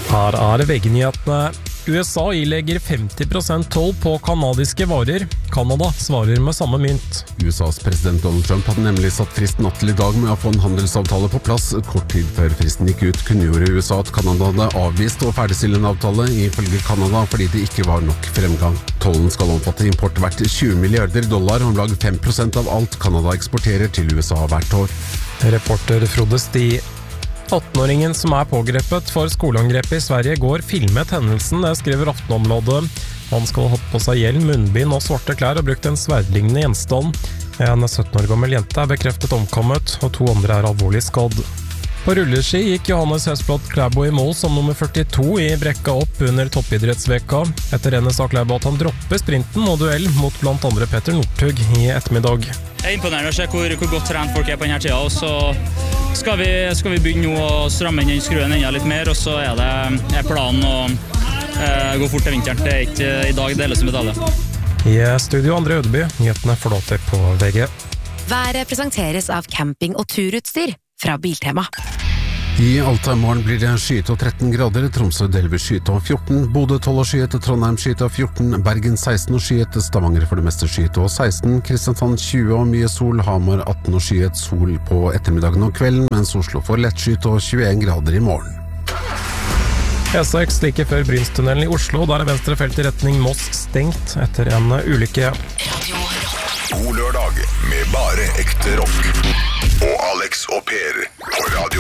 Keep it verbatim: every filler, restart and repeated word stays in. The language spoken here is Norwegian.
Her er V G-nyhetene. U S A ilegger femti prosent toll på kanadiske varer. Kanada svarer med samme mynt. U S A's president Donald Trump hadde nemlig satt fristen natt til i dag med å få en handelsavtale på plass. Kort tid før fristen gikk ut, kunngjorde U S A at Kanada hadde avvist å ferdigstille en avtale ifølge Kanada fordi det ikke var nok fremgang. Tollen skal omfatte import verdt tjue milliarder dollar, om lag fem prosent av alt Kanada eksporterer til U S A hvert år. Reporter Frode Sti. atten-åringen som er pågrepet for skoleangrepet i Sverige går filmet hendelsen, det skriver Aftenbladet. Han skal ha hatt på seg hjelm, munnbind og svarte klær og brukt en sverdlignende gjenstand. En sytten år gammel jente er bekreftet omkommet, og to andre er alvorlig skadd. På rulleski gikk Johannes Hesblad Klæbo i mål som nummer førtito i brekka opp under toppidrettsveka. Etter rennet sa Klæbo at han dropper sprinten og duell mot blant andre Petter Northug i ettermiddag. Det er imponerende å se hvor, hvor godt trent folk er på denne tida, og så skal vi, skal vi begynne nå å stramme inn den skruen enda litt mer, og så er det er planen å eh, gå fort til vinteren. Det er ikke i dag det hele som medalje. I studio André Ødeby, nyhetene forlater på V G. Været presenteres av camping- og turutstyr fra Biltema. I Alta i morgen blir det skyet og tretten grader, Tromsø delvis skyet og fjorten, Bodø tolv og skyet, Trondheim skyet og fjorten, Bergen seksten og skyet, Stavanger for det meste skyet og seksten, Kristiansand tjue og mye sol, Hamar atten og skyet, sol på ettermiddagen og kvelden, mens Oslo får lett skyet og tjueen grader i morgen. E seks like før Brynstunnelen i Oslo, der er venstre felt i retning Moss stengt etter en ulykke. God lørdag med bare ekte rock. Og Alex og Per på radio.